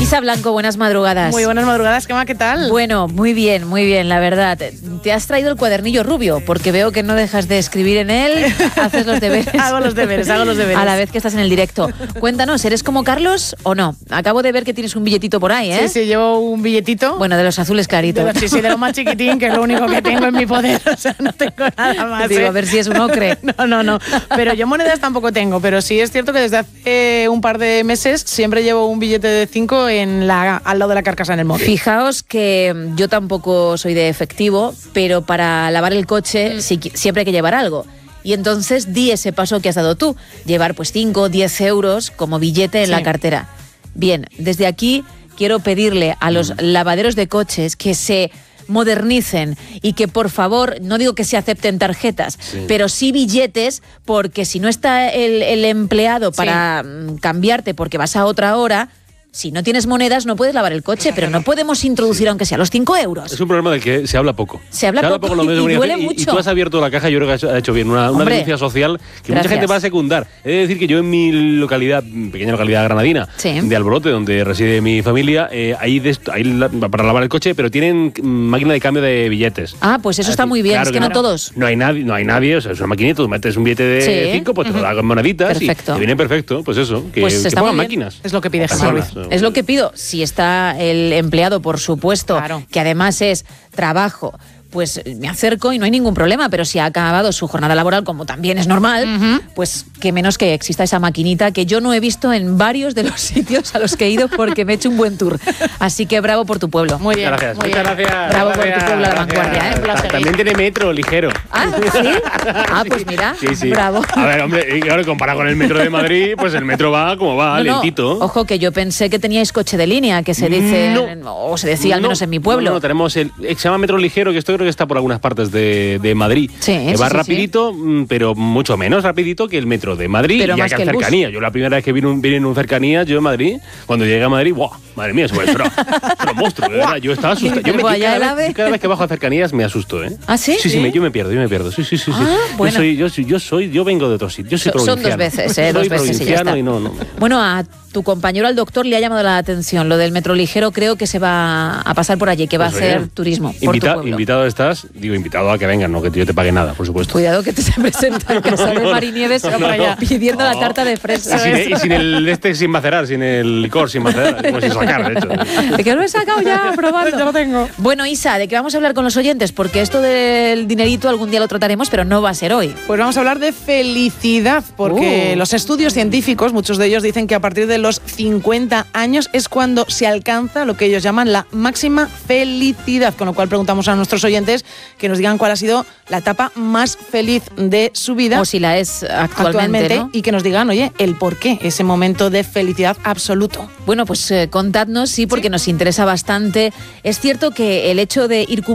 Isa Blanco, buenas madrugadas. Muy buenas madrugadas, Gemma, ¿qué tal? Bueno, muy bien, la verdad. Te has traído el cuadernillo rubio, porque veo que no dejas de escribir en él, haces los deberes. Hago los deberes. A la vez que estás en el directo. Cuéntanos, ¿eres como Carlos o no? Acabo de ver que tienes un billetito por ahí, ¿eh? Sí, llevo un billetito. Bueno, de los azules claritos. De lo más chiquitín, que es lo único que tengo en mi poder. O sea, no tengo nada más. Digo, a ver si es un ocre. No. Pero yo monedas tampoco tengo, pero sí es cierto que desde hace un par de meses siempre llevo un billete de 5 al lado de la carcasa en el móvil. Fijaos que yo tampoco soy de efectivo, pero para lavar el coche siempre hay que llevar algo. Y entonces di ese paso que has dado tú, llevar pues 5 o 10 euros como billete en la cartera. Bien, desde aquí quiero pedirle a los lavaderos de coches que se modernicen y que por favor, no digo que se acepten tarjetas, pero sí billetes, porque si no está el empleado para cambiarte porque vas a otra hora, si no tienes monedas no puedes lavar el coche, pero no podemos introducir aunque sea los 5 euros. Es un problema del que se habla poco. Se habla poco y duele mucho. Y tú has abierto la caja, yo creo que has hecho bien, una denuncia social que mucha gente va a secundar. He de decir que yo en mi localidad, pequeña localidad granadina, de Alborote, donde reside mi familia, hay para lavar el coche, pero tienen máquina de cambio de billetes. Ah, pues eso está muy bien, claro, es que no todos. No hay nadie, o sea, es una maquinita, tú metes un billete de 5, pues te lo da con moneditas y te viene perfecto, pues eso, que pongan máquinas. Es lo que pide Gemma Ruiz. Es lo que pido. Si está el empleado, por supuesto, que además es trabajo, pues me acerco y no hay ningún problema, pero si ha acabado su jornada laboral, como también es normal, pues que menos que exista esa maquinita que yo no he visto en varios de los sitios a los que he ido porque me he hecho un buen tour. Así que bravo por tu pueblo. Muy bien. Muchas gracias. Bravo por tu pueblo, La Vanguardia. También tiene metro ligero. Ah, ¿sí? Ah, pues mira, bravo. A ver, hombre, y ahora comparado con el metro de Madrid, pues el metro va como va, lentito. Ojo, que yo pensé que teníais coche de línea, que se dice, o se decía al menos en mi pueblo. No, tenemos se llama metro ligero, que esto creo que está por algunas partes de Madrid. Va rapidito, pero mucho menos rapidito que el metro de Madrid, pero y ya que en cercanía. Yo la primera vez que vine en un cercanía, yo en Madrid, cuando llegué a Madrid, ¡buah! Madre mía, eso era un monstruo, de verdad. Yo estaba asustado. Cada vez que bajo a cercanías me asusto, ¿eh? ¿Ah, sí? Sí, yo me pierdo. Sí. Bueno. Yo vengo de otro sitio. Yo soy provinciano. Son 2 veces, 2 veces y ya está. Bueno, a tu compañero, al doctor, le ha llamado la atención lo del metro ligero. Creo que se va a pasar por allí, que va a hacer turismo por tu pueblo. Invitado estás, invitado a que vengan, no que yo te pague nada, por supuesto. Cuidado que te se presenta en casa de Marinieves pidiendo la tarta de fresa. Y sin el sin macerar, sin el licor, sin macerar, como sin sacar, de hecho. ¿De qué lo he sacado ya probando? Ya lo tengo. Bueno, Isa, ¿de qué vamos a hablar con los oyentes? Porque esto del dinerito algún día lo trataremos, pero no va a ser hoy. Pues vamos a hablar de felicidad, porque los estudios científicos, muchos de ellos dicen que a partir de los 50 años es cuando se alcanza lo que ellos llaman la máxima felicidad, con lo cual preguntamos a nuestros oyentes que nos digan cuál ha sido la etapa más feliz de su vida. O si la es actualmente, ¿no? Y que nos digan, oye, el por qué, ese momento de felicidad absoluto. Bueno, pues contadnos, porque nos interesa bastante. Es cierto que el hecho de ir